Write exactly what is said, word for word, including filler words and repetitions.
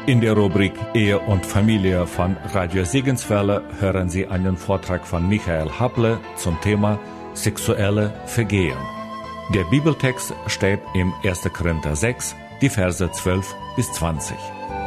In der Rubrik Ehe und Familie von Radio Segenswelle hören Sie einen Vortrag von Michael Happle zum Thema sexuelle Vergehen. Der Bibeltext steht im erster Korinther sechs, die Verse zwölf bis zwanzig.